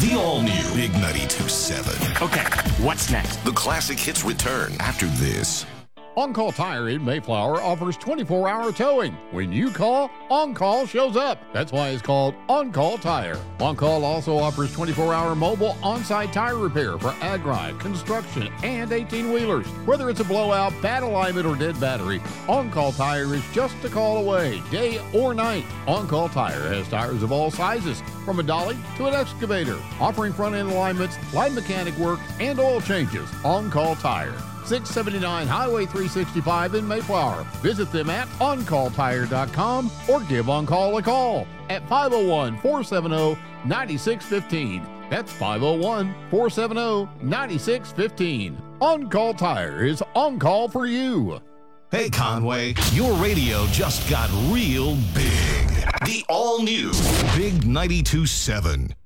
The all-new Big 92.7. Okay, what's next? The classic hits return after this. On-Call Tire in Mayflower offers 24-hour towing. When you call, On-Call shows up. That's why it's called On-Call Tire. On-Call also offers 24-hour mobile on-site tire repair for ag-ride, construction, and 18-wheelers. Whether it's a blowout, bad alignment, or dead battery, On-Call Tire is just a call away, day or night. On-Call Tire has tires of all sizes, from a dolly to an excavator, offering front-end alignments, light mechanic work, and oil changes. On-Call Tire. 679 Highway 365 in Mayflower. Visit them at OnCallTire.com or give On-Call a call at 501-470-9615. That's 501-470-9615. On-Call Tire is on call for you. Hey, Conway, your radio just got real big. The all-new Big 92.7.